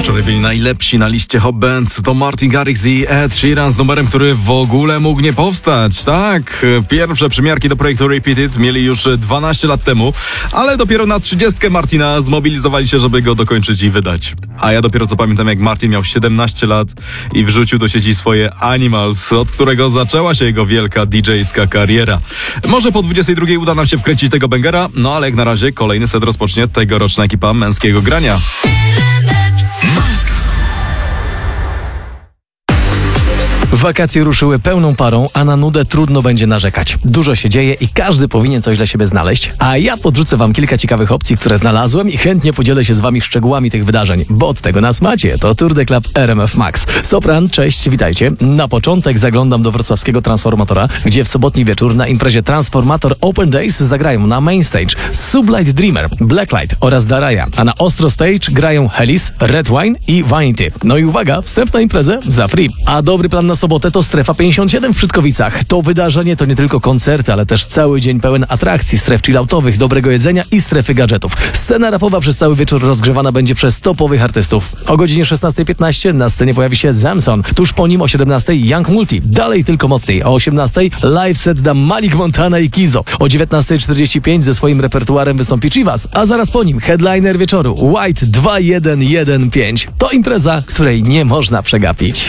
Wczoraj byli najlepsi na liście Hot Bands. To Martin Garrix i Ed Sheeran z numerem, który w ogóle mógł nie powstać. Tak, pierwsze przymiarki do projektu Repeated mieli już 12 lat temu, ale dopiero na 30 Martina zmobilizowali się, żeby go dokończyć i wydać. A ja dopiero co pamiętam, jak Martin miał 17 lat i wrzucił do sieci swoje Animals, od którego zaczęła się jego wielka DJ-ska kariera. Może po 22 uda nam się wkręcić tego bangera, no ale jak na razie kolejny set rozpocznie tegoroczna ekipa męskiego grania. Wakacje ruszyły pełną parą, a na nudę trudno będzie narzekać. Dużo się dzieje i każdy powinien coś dla siebie znaleźć. A ja podrzucę wam kilka ciekawych opcji, które znalazłem i chętnie podzielę się z wami szczegółami tych wydarzeń, bo od tego nas macie. To Tour de Club RMF Max. Sopran, cześć, witajcie. Na początek zaglądam do wrocławskiego Transformatora, gdzie w sobotni wieczór na imprezie Transformator Open Days zagrają na Main Stage Sublight Dreamer, Blacklight oraz Daraya, a na Ostro Stage grają Helis, Red Wine i Vanity. No i uwaga, wstęp na imprezę za free. A dobry plan na sobotę to Strefa 57 w Frzytkowicach. To wydarzenie to nie tylko koncerty, ale też cały dzień pełen atrakcji, stref chilloutowych, dobrego jedzenia i strefy gadżetów. Scena rapowa przez cały wieczór rozgrzewana będzie przez topowych artystów. O godzinie 16:15 na scenie pojawi się Zamson. Tuż po nim o 17:00 Young Multi. Dalej tylko mocniej. O 18:00 live set da Malik Montana i Kizo. O 19:45 ze swoim repertuarem wystąpi Chivas, a zaraz po nim headliner wieczoru White 2115. To impreza, której nie można przegapić.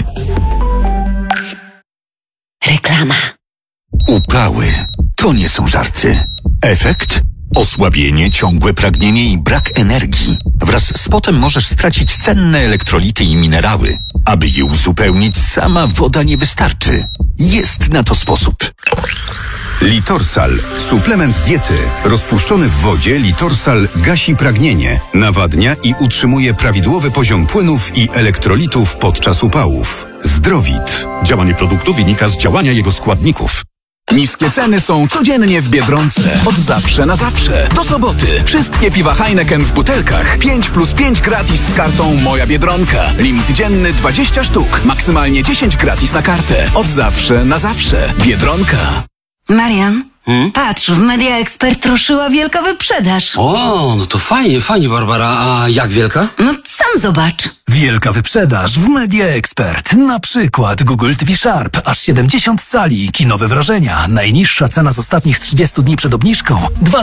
Reklama. Upały to nie są żarty. Efekt? Osłabienie, ciągłe pragnienie i brak energii. Wraz z potem możesz stracić cenne elektrolity i minerały. Aby je uzupełnić, sama woda nie wystarczy. Jest na to sposób. Litorsal. Suplement diety. Rozpuszczony w wodzie Litorsal gasi pragnienie, nawadnia i utrzymuje prawidłowy poziom płynów i elektrolitów podczas upałów. Zdrowit. Działanie produktu wynika z działania jego składników. Niskie ceny są codziennie w Biedronce. Od zawsze na zawsze. Do soboty. Wszystkie piwa Heineken w butelkach. 5+5 gratis z kartą Moja Biedronka. Limit dzienny 20 sztuk. Maksymalnie 10 gratis na kartę. Od zawsze na zawsze. Biedronka. Marian, patrz, w Media Expert ruszyła wielka wyprzedaż. O, no to fajnie, Barbara. A jak wielka? No sam zobacz. Wielka wyprzedaż w Media Expert. Na przykład Google TV Sharp, aż 70 cali, kinowe wrażenia. Najniższa cena z ostatnich 30 dni przed obniżką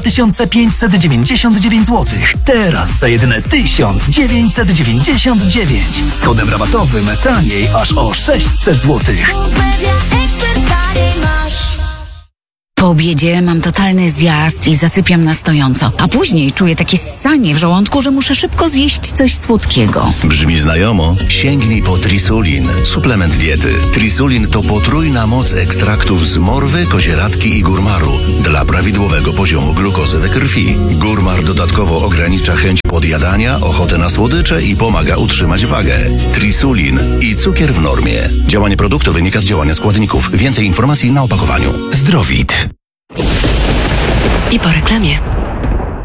2599 zł. Teraz za jedyne 1999. Z kodem rabatowym taniej aż o 600 zł. Po obiedzie mam totalny zjazd i zasypiam na stojąco, a później czuję takie ssanie w żołądku, że muszę szybko zjeść coś słodkiego. Brzmi znajomo? Sięgnij po Trisulin. Suplement diety. Trisulin to potrójna moc ekstraktów z morwy, kozieradki i górmaru dla prawidłowego poziomu glukozy we krwi. Górmar dodatkowo ogranicza chęć podjadania, ochotę na słodycze i pomaga utrzymać wagę. Trisulin i cukier w normie. Działanie produktu wynika z działania składników. Więcej informacji na opakowaniu. Zdrowit. I po reklamie.